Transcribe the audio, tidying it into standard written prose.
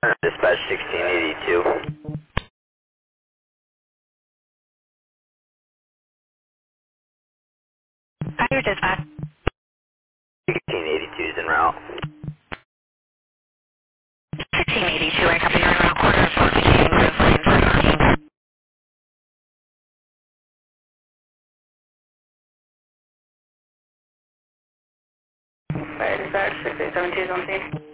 Dispatch 1682. Fire dispatch. 1682 is en route. 1682, I copy your route quarter 14, Grove Lane 14. Fire dispatch 6872 is on scene.